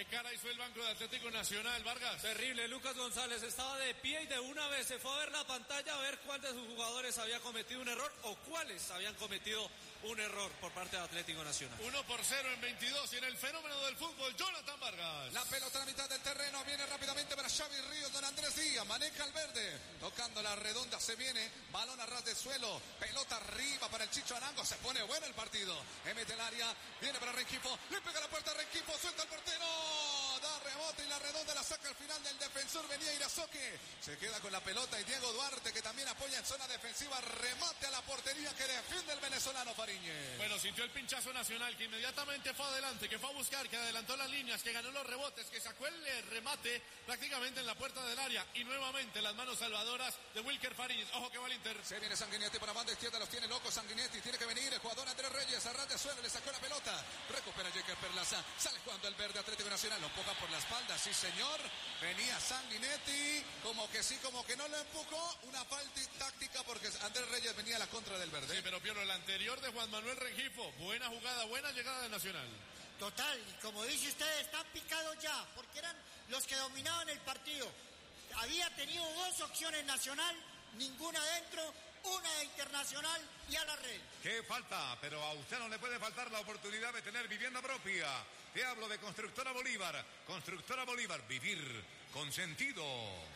¿Qué cara hizo el banco de Atlético Nacional, Vargas? Terrible, Lucas González estaba de pie y de una vez se fue a ver la pantalla a ver cuál de sus jugadores había cometido un error o cuáles habían cometido un error por parte de Atlético Nacional. 1-0 en 22 y en el fenómeno del fútbol, Jonathan Vargas. La pelota a la mitad del terreno, viene rápidamente para Xavi Ríos, don Andrés Díaz, maneja el verde, tocando la redonda, se viene, balón a ras de suelo, pelota arriba para el Chicho Arango, se pone bueno el partido, mete el área, viene para Rengifo, le pega la puerta a Rengifo, suelta el portero, da rebote y la redonda la saca al final del defensor, venía Irazoque, se queda con la pelota y Diego Duarte que también apoya en zona defensiva, remate a la portería que defiende el venezolano Fariñez. Bueno, sintió el pinchazo Nacional que inmediatamente fue adelante, que fue a buscar, que adelantó las líneas, que ganó los rebotes, que sacó el remate prácticamente en la puerta del área y nuevamente las manos salvadoras de Wilker Fariñez. Ojo que va el Inter. Se viene Sanguinetti para banda izquierda, los tiene locos Sanguinetti, tiene que venir el jugador Andrés Reyes, a ras de suelo, le sacó la pelota, recupera Jeker Perlaza, sale jugando el verde Atlético Nacional, lo empuja por la espalda, sí señor, venía Sanguinetti, como que sí, como que no lo empujó, una falta táctica porque Andrés Reyes venía a la contra del verde. Sí, pero Piero, el anterior de Juan Manuel Rengifo, buena jugada, buena llegada de Nacional. Total, y como dice usted, están picados ya, porque eran los que dominaban el partido. Había tenido dos opciones Nacional, ninguna dentro, una de Internacional y a la red. ¡Qué falta! Pero a usted no le puede faltar la oportunidad de tener vivienda propia. Te hablo de Constructora Bolívar. Constructora Bolívar, vivir con sentido.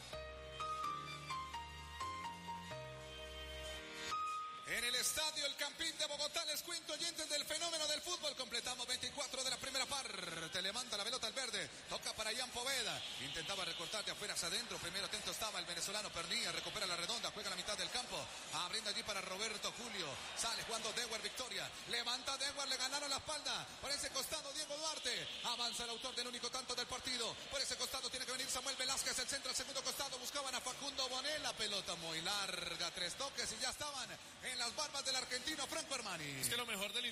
En el estadio El Campín de Bogotá, les cuento, oyentes del fenómeno del fútbol. Completamos 24 de la primera parte. Levanta la pelota al verde. Toca para Ian Poveda. Intentaba recortar de afuera hacia adentro. Primero atento estaba el venezolano Pernilla. Recupera la redonda. Juega a la mitad del campo. Abriendo allí para Roberto Julio. Sale jugando Dewar Victoria. Levanta Dewar. Le ganaron la espalda. Por ese costado Diego Duarte. Avanza el autor del único tanto del partido. Por ese costado tiene que venir Samuel Velázquez. El centro al segundo costado. Buscaban a Facundo Bonet. La pelota muy larga. 3 toques y ya estaban en las barbas del argentino Franco Armani. Es que lo mejor del